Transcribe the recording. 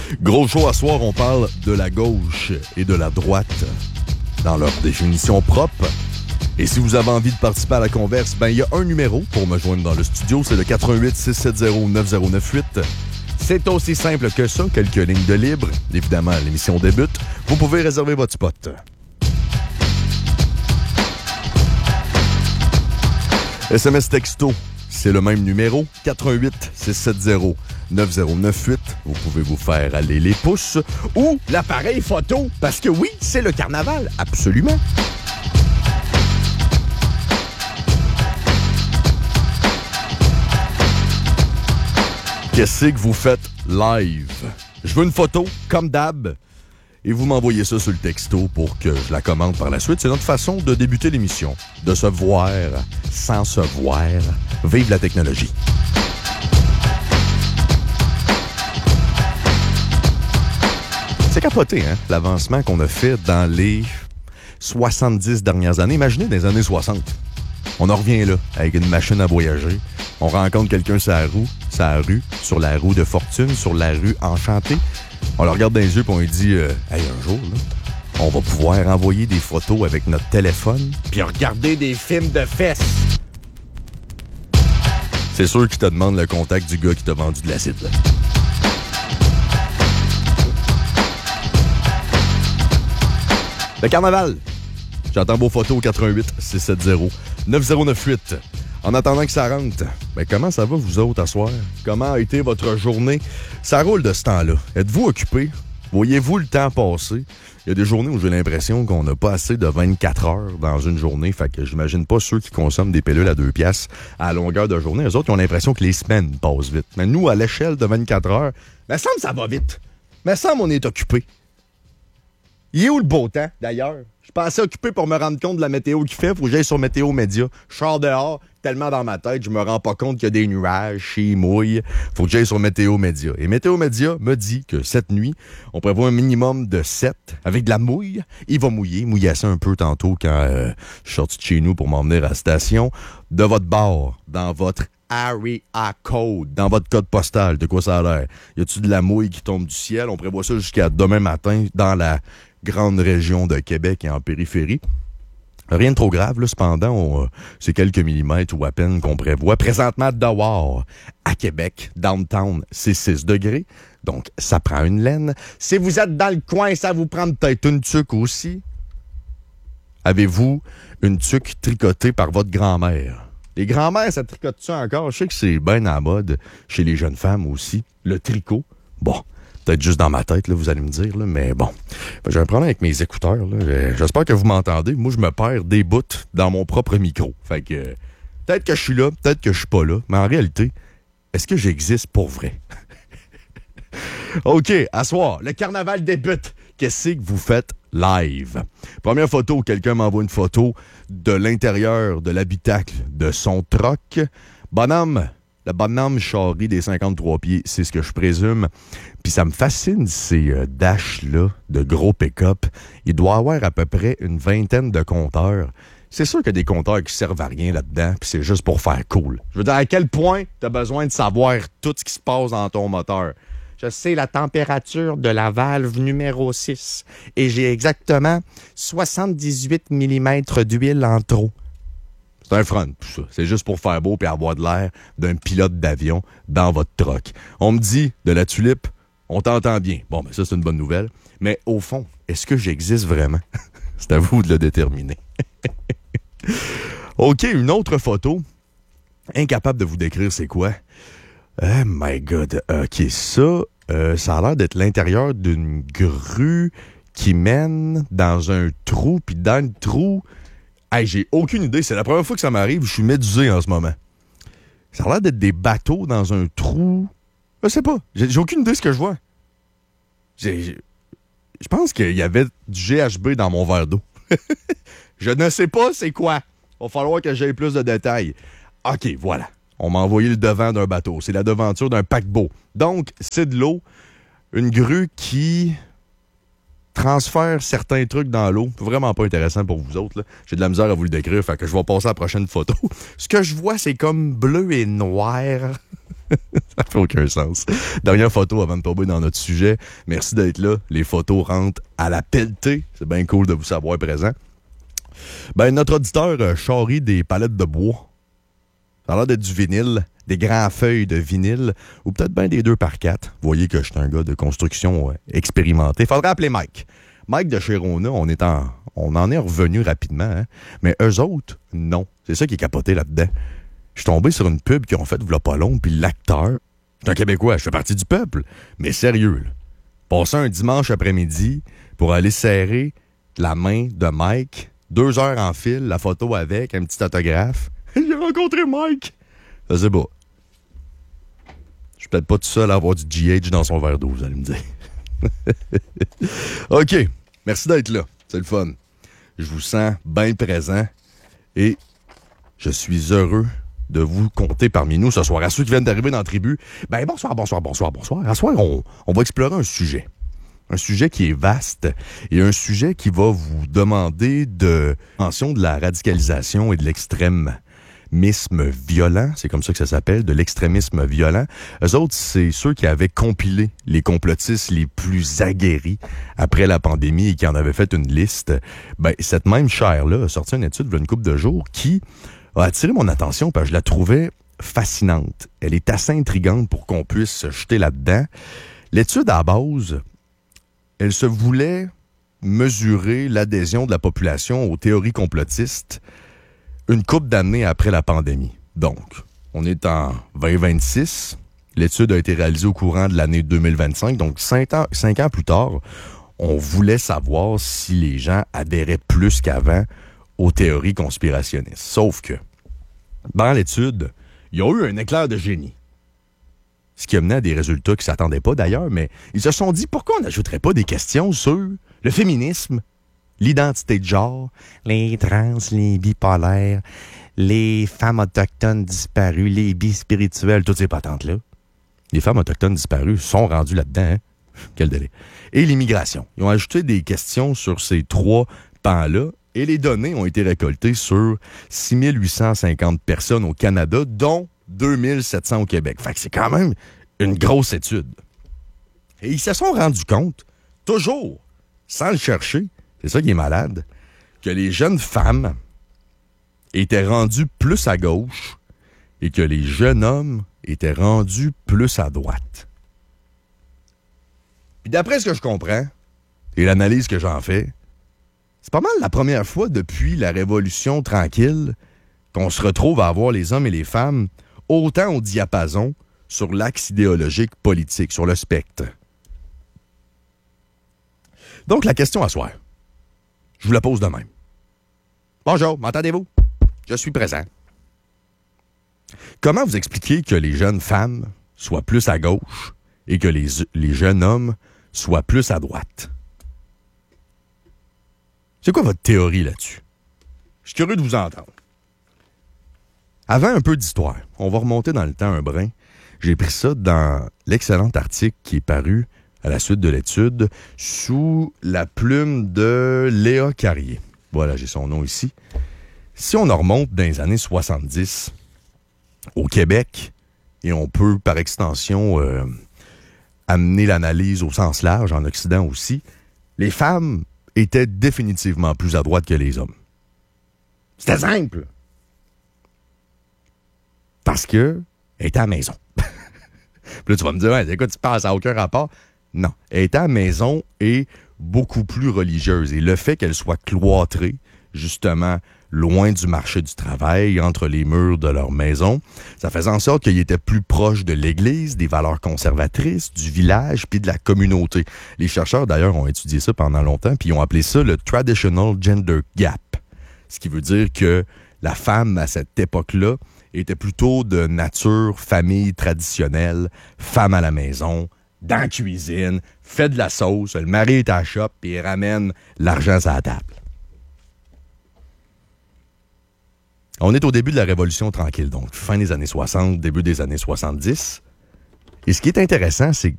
Gros show à soir, on parle de la gauche et de la droite dans leur définition propre. Et si vous avez envie de participer à la converse, il y a un numéro pour me joindre dans le studio, c'est le 88-670-9098. C'est aussi simple que ça, quelques lignes de libre. Évidemment, l'émission débute. Vous pouvez réserver votre spot. SMS texto, c'est le même numéro, 88-670-9098. Vous pouvez vous faire aller les pouces ou l'appareil photo, parce que oui, c'est le carnaval, absolument. Qu'est-ce que vous faites live? Je veux une photo, comme d'hab, et vous m'envoyez ça sur le texto pour que je la commande par la suite. C'est notre façon de débuter l'émission, de se voir sans se voir. Vive la technologie! C'est capoté, hein, l'avancement qu'on a fait dans les 70 dernières années. Imaginez dans les années 60. On en revient là, avec une machine à voyager. On rencontre quelqu'un sur la rue, sur la roue de fortune, sur la rue enchantée. On le regarde dans les yeux et on lui dit hey, un jour, là, on va pouvoir envoyer des photos avec notre téléphone puis regarder des films de fesses. C'est sûr qu'il te demande le contact du gars qui t'a vendu de l'acide, là. Le carnaval. J'attends vos photos au 88-670-9098. En attendant que ça rentre, comment ça va vous autres à soir? Comment a été votre journée? Ça roule de ce temps-là. Êtes-vous occupé? Voyez-vous le temps passer? Il y a des journées où j'ai l'impression qu'on n'a pas assez de 24 heures dans une journée. Fait que j'imagine pas ceux qui consomment des pilules à 2 piastres à longueur de journée. Eux autres, ils ont l'impression que les semaines passent vite. Mais nous, à l'échelle de 24 heures, me semble que ça va vite. Me semble qu'on est occupé. Il est où le beau temps, d'ailleurs? Je suis pas assez occupé pour me rendre compte de la météo qu'il fait. Faut que j'aille sur Météo Média. Je sors dehors, tellement dans ma tête, je me rends pas compte qu'il y a des nuages, il mouille. Faut que j'aille sur Météo Média. Et Météo Média me dit que cette nuit, on prévoit un minimum de 7 avec de la mouille. Il va mouillasser un peu tantôt quand je suis sorti de chez nous pour m'emmener à la station. De votre bord, dans votre area code, dans votre code postal, de quoi ça a l'air? Y a-tu de la mouille qui tombe du ciel? On prévoit ça jusqu'à demain matin dans la grande région de Québec et en périphérie. Rien de trop grave, là, cependant, c'est quelques millimètres ou à peine qu'on prévoit. Présentement, dehors, à Québec, downtown, c'est 6 degrés. Donc, ça prend une laine. Si vous êtes dans le coin, ça vous prend peut-être une tuque aussi. Avez-vous une tuque tricotée par votre grand-mère? Les grand-mères, ça tricote ça encore? Je sais que c'est bien à la mode chez les jeunes femmes aussi. Le tricot. Bon. Peut-être juste dans ma tête, là, vous allez me dire, là, mais bon. J'ai un problème avec mes écouteurs. Là. J'espère que vous m'entendez. Moi, je me perds des bouts dans mon propre micro. Fait que peut-être que je suis là, peut-être que je suis pas là. Mais en réalité, est-ce que j'existe pour vrai? OK, à soir, le carnaval débute. Qu'est-ce que vous faites live? Première photo, quelqu'un m'envoie une photo de l'intérieur de l'habitacle de son troc. Bonhomme. Le bonhomme charrie des 53 pieds, c'est ce que je présume. Puis ça me fascine, ces Dash-là, de gros pick-up. Il doit y avoir à peu près une vingtaine de compteurs. C'est sûr qu'il y a des compteurs qui servent à rien là-dedans, puis c'est juste pour faire cool. Je veux dire, à quel point tu as besoin de savoir tout ce qui se passe dans ton moteur? Je sais la température de la valve numéro 6 et j'ai exactement 78 mm d'huile en trop. C'est un front, tout ça. C'est juste pour faire beau et avoir de l'air d'un pilote d'avion dans votre troc. On me dit, de la tulipe, on t'entend bien. Bon, ben ça, c'est une bonne nouvelle. Mais au fond, est-ce que j'existe vraiment? C'est à vous de le déterminer. OK, une autre photo. Incapable de vous décrire c'est quoi. Oh my God. OK, ça a l'air d'être l'intérieur d'une grue qui mène dans un trou. Puis dans le trou... Hey, j'ai aucune idée. C'est la première fois que ça m'arrive. Je suis médusé en ce moment. Ça a l'air d'être des bateaux dans un trou. Je sais pas. J'ai aucune idée de ce que je vois. Je pense qu'il y avait du GHB dans mon verre d'eau. Je ne sais pas c'est quoi. Il va falloir que j'aie plus de détails. OK, voilà. On m'a envoyé le devant d'un bateau. C'est la devanture d'un paquebot. Donc, c'est de l'eau. Une grue qui transfère certains trucs dans l'eau. Vraiment pas intéressant pour vous autres, là. J'ai de la misère à vous le décrire, fait que je vais passer à la prochaine photo. Ce que je vois, c'est comme bleu et noir. Ça fait aucun sens. Dernière photo avant de tomber dans notre sujet. Merci d'être là. Les photos rentrent à la pelletée. C'est bien cool de vous savoir présent. Notre auditeur charrie des palettes de bois. Ça a l'air d'être du vinyle, des grands feuilles de vinyle, ou peut-être bien des 2x4. Vous voyez que je suis un gars de construction expérimenté. Faudrait appeler Mike. Mike de chez Rona, on en est revenu rapidement, hein? Mais eux autres, non. C'est ça qui est capoté là-dedans. Je suis tombé sur une pub qu'ils ont faite v'là pas long, puis l'acteur, c'est un Québécois, je fais partie du peuple, mais sérieux, là. Passer un dimanche après-midi pour aller serrer la main de Mike, 2 heures en fil, la photo avec, un petit autographe. J'ai rencontré Mike! Ça, c'est beau. Je suis peut-être pas tout seul à avoir du GH dans son verre d'eau, vous allez me dire. OK. Merci d'être là. C'est le fun. Je vous sens bien présent et je suis heureux de vous compter parmi nous ce soir. À ceux qui viennent d'arriver dans la tribu, bonsoir. À soir, on va explorer un sujet. Un sujet qui est vaste et un sujet qui va vous demander de attention de la radicalisation et de l'extrémisme violent. C'est comme ça que ça s'appelle, de l'extrémisme violent. Eux autres, c'est ceux qui avaient compilé les complotistes les plus aguerris après la pandémie et qui en avaient fait une liste. Cette même chaire-là a sorti une étude il y a une couple de jours qui a attiré mon attention parce que je la trouvais fascinante. Elle est assez intrigante pour qu'on puisse se jeter là-dedans. L'étude, à la base, elle se voulait mesurer l'adhésion de la population aux théories complotistes une couple d'années après la pandémie. Donc, on est en 2026. L'étude a été réalisée au courant de l'année 2025. Donc, 5 ans plus tard, on voulait savoir si les gens adhéraient plus qu'avant aux théories conspirationnistes. Sauf que, dans l'étude, il y a eu un éclair de génie. Ce qui a mené à des résultats qui ne s'attendaient pas d'ailleurs, mais ils se sont dit pourquoi on n'ajouterait pas des questions sur le féminisme, l'identité de genre, les trans, les bipolaires, les femmes autochtones disparues, les bispirituels, toutes ces patentes-là. Les femmes autochtones disparues sont rendues là-dedans. Hein? Quel délai. Et l'immigration. Ils ont ajouté des questions sur ces 3 pans-là et les données ont été récoltées sur 6850 personnes au Canada, dont 2700 au Québec. Fait que c'est quand même une grosse étude. Et ils se sont rendus compte, toujours, sans le chercher, c'est ça qui est malade, que les jeunes femmes étaient rendues plus à gauche et que les jeunes hommes étaient rendus plus à droite. Puis d'après ce que je comprends, et l'analyse que j'en fais, c'est pas mal la première fois depuis la Révolution tranquille qu'on se retrouve à avoir les hommes et les femmes autant au diapason sur l'axe idéologique politique, sur le spectre. Donc, la question à soir, je vous la pose de même. Bonjour, m'entendez-vous? Je suis présent. Comment vous expliquez que les jeunes femmes soient plus à gauche et que les jeunes hommes soient plus à droite? C'est quoi votre théorie là-dessus? Je suis curieux de vous entendre. Avant un peu d'histoire, on va remonter dans le temps un brin. J'ai pris ça dans l'excellent article qui est paru à la suite de l'étude sous la plume de Léa Carrier. Voilà, j'ai son nom ici. Si on en remonte dans les années 70 au Québec, et on peut par extension amener l'analyse au sens large, en Occident aussi, les femmes étaient définitivement plus à droite que les hommes. C'était simple. Parce que elle était à la maison. Puis là, tu vas me dire, ouais, écoute, tu penses à aucun rapport. Non. Elle était à la maison et beaucoup plus religieuse. Et le fait qu'elle soit cloîtrée, justement, loin du marché du travail, entre les murs de leur maison, ça faisait en sorte qu'ils étaient plus proches de l'Église, des valeurs conservatrices, du village, puis de la communauté. Les chercheurs, d'ailleurs, ont étudié ça pendant longtemps, puis ils ont appelé ça le Traditional Gender Gap. Ce qui veut dire que la femme, à cette époque-là, était plutôt de nature famille traditionnelle, femme à la maison, dans la cuisine, fait de la sauce, le mari est à la shop, puis il ramène l'argent sur la table. On est au début de la Révolution tranquille, donc fin des années 60, début des années 70. Et ce qui est intéressant, c'est que